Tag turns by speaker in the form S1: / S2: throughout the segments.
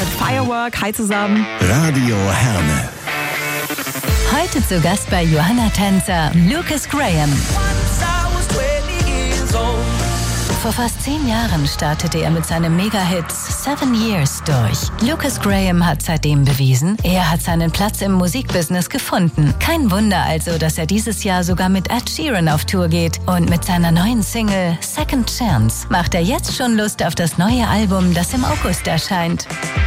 S1: Firework. Hi zusammen.
S2: Radio Herne.
S3: Heute zu Gast bei Johanna Tänzer, Lucas Graham. Vor fast 10 Jahren startete er mit seinem Mega-Hit 7 Years durch. Lucas Graham hat seitdem bewiesen, er hat seinen Platz im Musikbusiness gefunden. Kein Wunder also, dass er dieses Jahr sogar mit Ed Sheeran auf Tour geht. Und mit seiner neuen Single Second Chance macht er jetzt schon Lust auf das neue Album, das im August erscheint.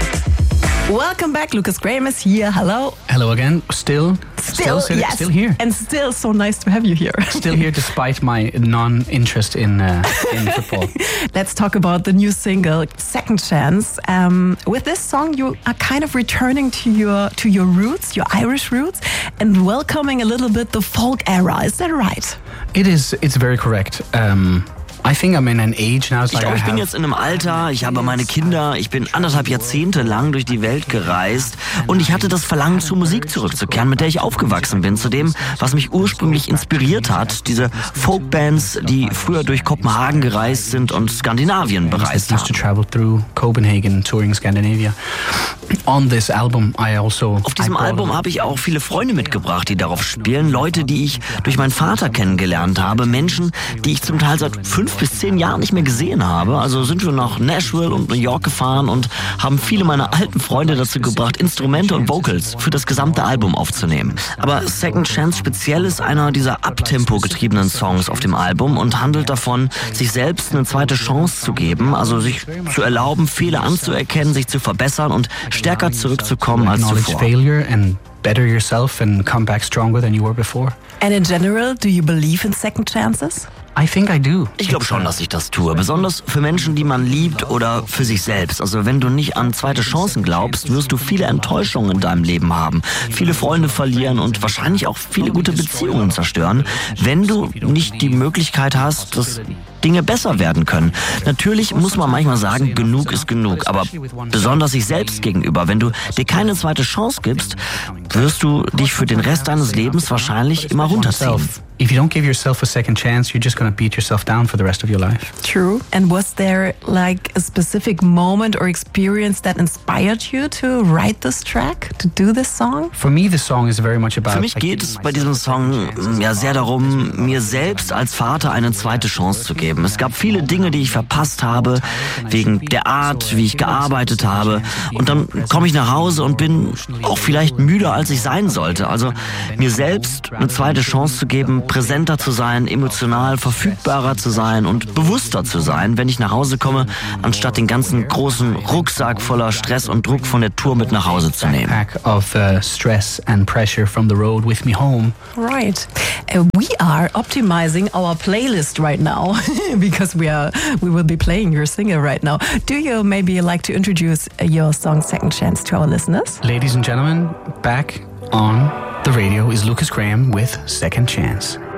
S1: Welcome back. Lucas Graham is here. Hello.
S4: Hello again. Still
S1: Yes.
S4: Still here.
S1: And still so nice to have you here.
S4: Still here despite my non-interest in football.
S1: Let's talk about the new single, Second Chance. With this song, you are kind of returning to your roots, your Irish roots, and welcoming a little bit the folk era. Is that right?
S4: It is. It's very correct. I think I'm in an age now.
S5: Ich glaube, ich bin jetzt in einem Alter, ich habe meine Kinder, ich bin 1,5 Jahrzehnte lang durch die Welt gereist und ich hatte das Verlangen, zur Musik zurückzukehren, mit der ich aufgewachsen bin, zu dem, was mich ursprünglich inspiriert hat, diese Folkbands, die früher durch Kopenhagen gereist sind und Skandinavien bereist haben.
S4: To travel through Copenhagen, touring Scandinavia. On this album, Auf diesem Album
S5: habe ich auch viele Freunde mitgebracht, die darauf spielen, Leute, die ich durch meinen Vater kennengelernt habe, Menschen, die ich zum Teil seit 5 bis 10 Jahren nicht mehr gesehen habe. Also sind wir nach Nashville und New York gefahren und haben viele meiner alten Freunde dazu gebracht, Instrumente und Vocals für das gesamte Album aufzunehmen. Aber Second Chance speziell ist einer dieser Uptempo getriebenen Songs auf dem Album und handelt davon, sich selbst eine zweite Chance zu geben, also sich zu erlauben, Fehler anzuerkennen, sich zu verbessern und stärker zurückzukommen als zuvor.
S4: Better yourself and come back stronger than you were before.
S1: And in general, do you believe in second chances?
S4: I think I do.
S5: Ich glaube schon, dass ich das tue. Besonders für Menschen, die man liebt oder für sich selbst. Also wenn du nicht an zweite Chancen glaubst, wirst du viele Enttäuschungen in deinem Leben haben. Viele Freunde verlieren und wahrscheinlich auch viele gute Beziehungen zerstören, wenn du nicht die Möglichkeit hast, dass Dinge besser werden können. Natürlich muss man manchmal sagen, genug ist genug. Aber besonders sich selbst gegenüber, wenn du dir keine zweite Chance gibst, wirst du dich für den Rest deines Lebens wahrscheinlich immer runterziehen.
S4: If you don't give yourself a second chance, you're just going to beat yourself down for the rest of your life.
S1: True. And was there like a specific moment or experience that inspired you to write this track, to do this song?
S4: For me, the song is very much about...
S5: Für mich geht es bei diesem Song ja sehr darum, mir selbst als Vater eine zweite Chance zu geben. Es gab viele Dinge, die ich verpasst habe, wegen der Art, wie ich gearbeitet habe. Und dann komme ich nach Hause und bin auch vielleicht müder, als ich sein sollte. Also mir selbst eine zweite Chance zu geben, präsenter zu sein, emotional verfügbarer zu sein und bewusster zu sein, wenn ich nach Hause komme, anstatt den ganzen großen Rucksack voller Stress und Druck von der Tour mit nach Hause zu nehmen.
S4: Of stress and pressure from the road with me home.
S1: Right. We are optimizing our playlist right now because we will be playing your single right now. Do you maybe like to introduce your song Second Chance to our listeners?
S4: Ladies and gentlemen, back on the radio is Lucas Graham with Second Chance.